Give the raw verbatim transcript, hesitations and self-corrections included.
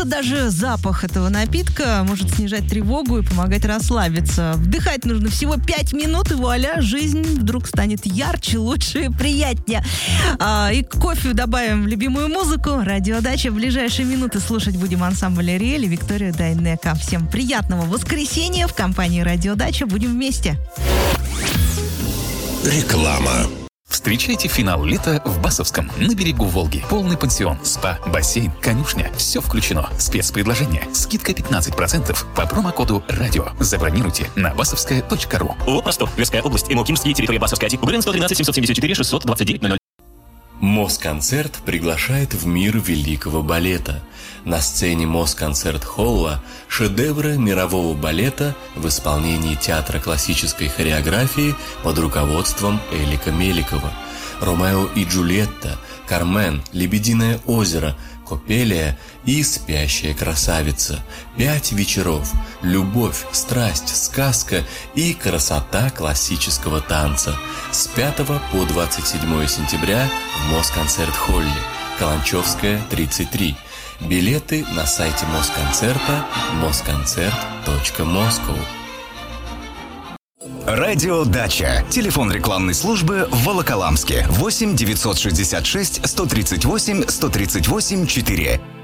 Даже запах этого напитка может снижать тревогу и помогать расслабиться. Вдыхать нужно всего пять минут, и вуаля, жизнь вдруг станет ярче, лучше и приятнее. А, и к кофе добавим любимую музыку. Радиодача. В ближайшие минуты слушать будем ансамбль Ариэль и Викторию Дайнеко. Всем приятного воскресенья. В компании Радиодача будем вместе. Реклама. Встречайте финал лета в Басовском, на берегу Волги. Полный пансион, спа, бассейн, конюшня. Все включено. Спецпредложение. Скидка пятнадцать процентов по промокоду «Радио». Забронируйте на басовская точка ру. ООО «Простор». Тверская область. МО «Кимский». Территория Басовская. УГРН сто тринадцать семьсот семьдесят четыре шестьсот двадцать девять ноль ноль. Москонцерт приглашает в мир великого балета. На сцене Москонцерт-холла шедевры мирового балета в исполнении театра классической хореографии под руководством Элика Меликова. «Ромео и Джульетта», «Кармен», «Лебединое озеро», «Копелия» и «Спящая красавица». Пять вечеров. Любовь, страсть, сказка и красота классического танца. С пятого по двадцать седьмое сентября в Москонцерт-холле. Каланчевская, тридцать три. Билеты на сайте Москонцерта москонцерт точка москва. Радиодача. Телефон рекламной службы в Волоколамске. восемь девятьсот шестьдесят шесть сто тридцать восемь сто тридцать восемь четыре.